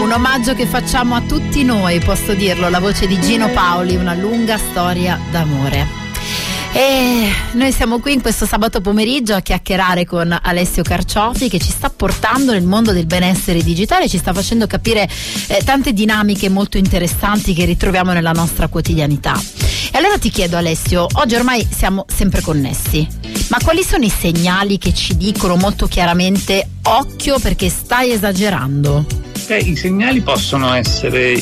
Un omaggio che facciamo a tutti noi, posso dirlo, la voce di Gino Paoli, una lunga storia d'amore. E noi siamo qui in questo sabato pomeriggio a chiacchierare con Alessio Carciofi, che ci sta portando nel mondo del benessere digitale, ci sta facendo capire tante dinamiche molto interessanti che ritroviamo nella nostra quotidianità. E allora ti chiedo, Alessio, oggi ormai siamo sempre connessi, ma quali sono i segnali che ci dicono molto chiaramente occhio perché stai esagerando? I segnali possono essere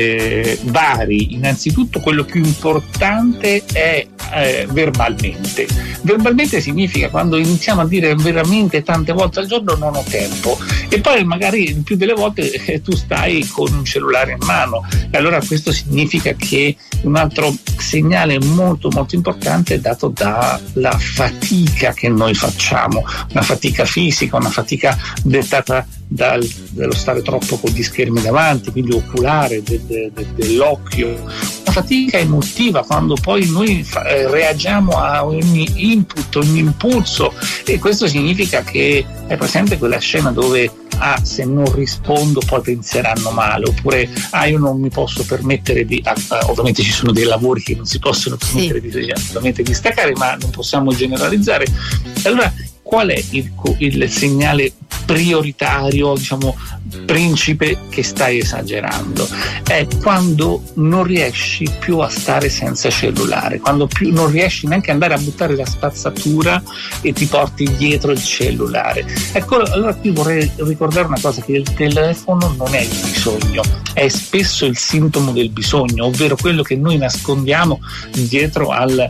vari. Innanzitutto quello più importante è verbalmente. Verbalmente significa quando iniziamo a dire veramente tante volte al giorno non ho tempo, e poi magari il più delle volte tu stai con un cellulare in mano, e allora questo significa che un altro segnale molto molto importante è dato dalla fatica che noi facciamo, una fatica fisica, una fatica dettata dallo stare troppo con gli schermi davanti, quindi oculare dell'occhio, una fatica emotiva quando poi noi reagiamo a ogni input, ogni impulso, e questo significa che è presente quella scena dove se non rispondo poi penseranno male, oppure io non mi posso permettere di ovviamente ci sono dei lavori che non si possono permettere assolutamente di staccare, ma non possiamo generalizzare. Allora qual è il segnale prioritario, diciamo principe, che stai esagerando? È quando non riesci più a stare senza cellulare, quando più non riesci neanche ad andare a buttare la spazzatura e ti porti dietro il cellulare. Ecco, allora qui vorrei ricordare una cosa, che il telefono non è il bisogno, è spesso il sintomo del bisogno, ovvero quello che noi nascondiamo dietro al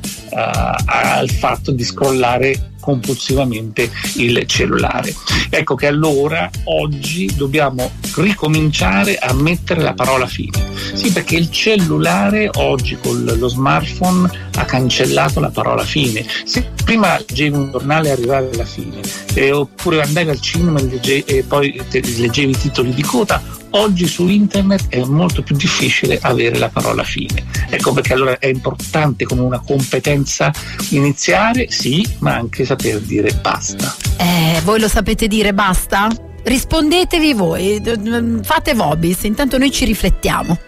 fatto di scrollare compulsivamente il cellulare. Ecco che allora oggi dobbiamo ricominciare a mettere la parola fine. Sì, perché il cellulare oggi con lo smartphone ha cancellato la parola fine. Se prima leggevi un giornale e arrivavi alla fine, oppure andavi al cinema e poi leggevi i titoli di coda, oggi su internet è molto più difficile avere la parola fine. Ecco perché allora è importante come una competenza iniziare, sì, ma anche saper dire basta. Voi lo sapete dire basta? Rispondetevi voi, fate Vobis, intanto noi ci riflettiamo.